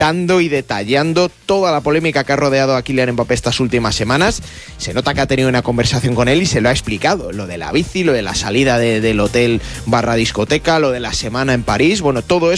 contando y detallando toda la polémica que ha rodeado a Kylian Mbappé estas últimas semanas. Se nota que ha tenido una conversación con él y se lo ha explicado, lo de la bici, lo de la salida del hotel / discoteca, lo de la semana en París, bueno, todo eso